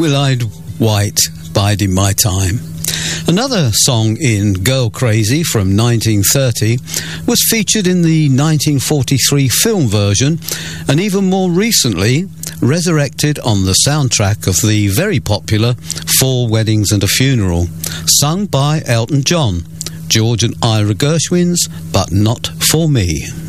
Blue-Eyed White, Biding My Time. Another song in Girl Crazy from 1930 was featured in the 1943 film version, and even more recently resurrected on the soundtrack of the very popular Four Weddings and a Funeral, sung by Elton John, George and Ira Gershwin's But Not For Me.